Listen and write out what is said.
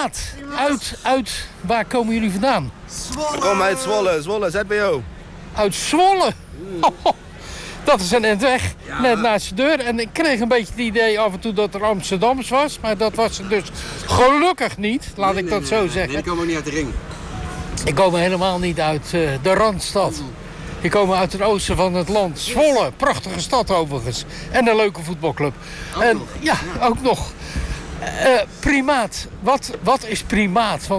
Primaat. Uit waar komen jullie vandaan? We komen uit Zwolle, Zwolle, ZBO. Uit Zwolle? Dat is een end weg, net naast de deur. En ik kreeg een beetje het idee af en toe dat er Amsterdams was. Maar dat was het dus gelukkig niet, laat ik dat zo zeggen. Nee, die komen ook niet uit de ring. Ik kom helemaal niet uit de Randstad. Ik kom uit het oosten van het land. Zwolle, prachtige stad overigens. En een leuke voetbalclub. Ook nog. Primaat. Wat is primaat?